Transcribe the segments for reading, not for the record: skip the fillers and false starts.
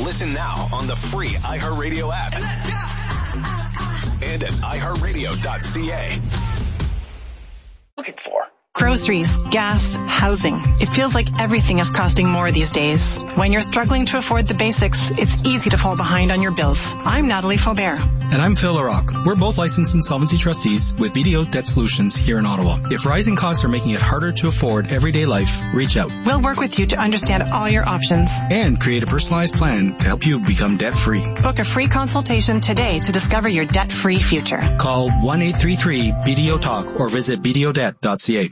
Listen now on the free iHeartRadio app. Let's go! And at iHeartRadio.ca. Looking for groceries, gas, housing. It feels like everything is costing more these days. When you're struggling to afford the basics, it's easy to fall behind on your bills. I'm Natalie Faubert. And I'm Phil LaRock. We're both licensed insolvency trustees with BDO Debt Solutions here in Ottawa. If rising costs are making it harder to afford everyday life, reach out. We'll work with you to understand all your options and create a personalized plan to help you become debt-free. Book a free consultation today to discover your debt-free future. Call 1-833-BDO-TALK or visit bdodebt.ca.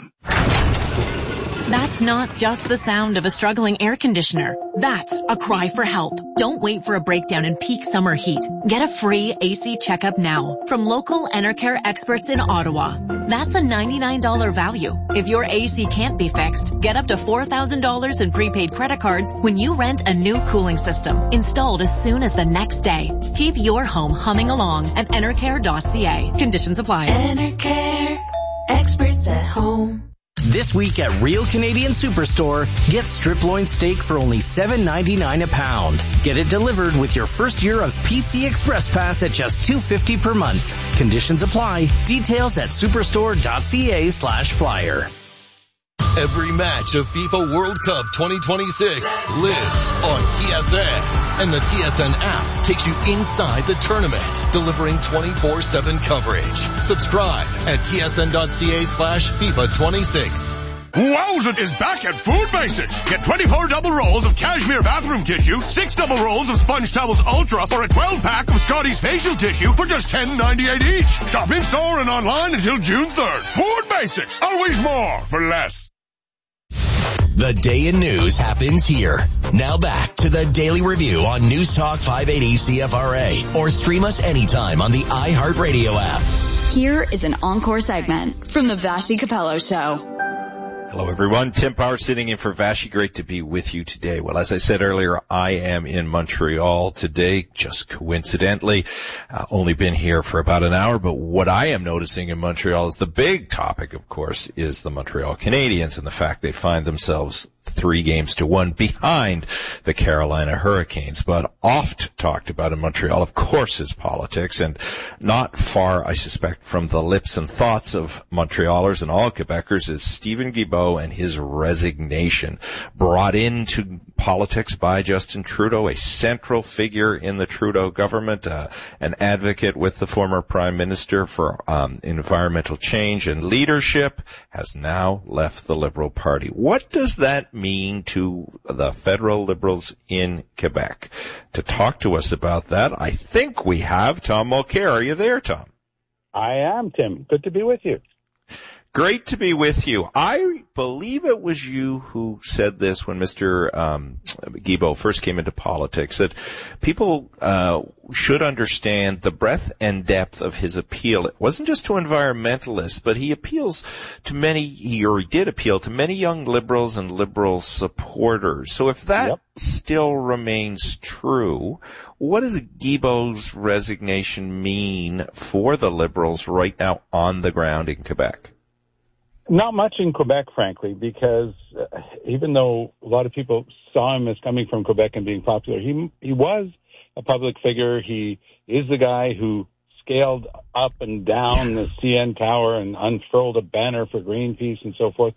That's not just the sound of a struggling air conditioner. That's a cry for help. Don't wait for a breakdown in peak summer heat. Get a free AC checkup now from local Enercare experts in Ottawa. That's a $99 value. If your AC can't be fixed, get up to $4,000 in prepaid credit cards when you rent a new cooling system installed as soon as the next day. Keep your home humming along at enercare.ca. Conditions apply. Enercare, experts at home. This week at Real Canadian Superstore, get strip loin steak for only $7.99 a pound. Get it delivered with your first year of PC Express Pass at just $2.50 per month. Conditions apply. Details at superstore.ca/flyer. Every match of FIFA World Cup 2026 lives on TSN. And the TSN app takes you inside the tournament, delivering 24/7 coverage. Subscribe at tsn.ca/FIFA26. Wowza is back at Food Basics. Get 24 double rolls of cashmere bathroom tissue, 6 double rolls of Sponge Towels Ultra, or a 12-pack of Scotty's facial tissue for just $10.98 each. Shop in-store and online until June 3rd. Food Basics. Always more for less. The day in news happens here. Now back to the Daily Review on News Talk 580 CFRA, or stream us anytime on the iHeartRadio app. Here is an encore segment from the Vashi Capello Show. Hello, everyone. Tim Power sitting in for Vashi. Great to be with you today. Well, as I said earlier, I am in Montreal today, just coincidentally. Only been here for about an hour, but what I am noticing in Montreal is the big topic, of course, is the Montreal Canadiens and the fact they find themselves 3-1 behind the Carolina Hurricanes. But oft talked about in Montreal, of course, is politics, and not far, I suspect, from the lips and thoughts of Montrealers and all Quebecers is Stephen Guilbeault and his resignation, brought into politics by Justin Trudeau, a central figure in the Trudeau government, an advocate with the former Prime Minister for environmental change and leadership, has now left the Liberal Party. What does that mean to the federal Liberals in Quebec? To talk to us about that, I think we have Tom Mulcair. Are you there, Tom? I am, Tim. Good to be with you. Great to be with you. I believe it was you who said this when Mr. Guilbeault first came into politics, that people should understand the breadth and depth of his appeal. It wasn't just to environmentalists, but he appeals to he did appeal to many young Liberals and Liberal supporters. So if that still remains true, what does Guilbeault's resignation mean for the Liberals right now on the ground in Quebec? Not much in Quebec, frankly, because even though a lot of people saw him as coming from Quebec and being popular, he was a public figure. He is the guy who scaled up and down the CN Tower and unfurled a banner for Greenpeace and so forth.